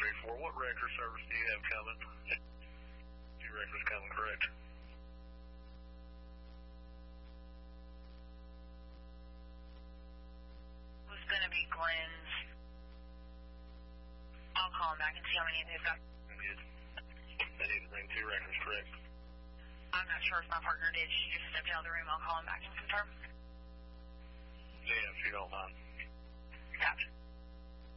334. What record service do you have coming? Two records coming, correct? Who's going to be Glenn's? I'll call him back and see how many they've got. Good. They need to bring two records, correct? I'm not sure if my partner did. She just stepped out of the room. I'll call him back and confirm. Yeah, if you don't mind. Gotcha.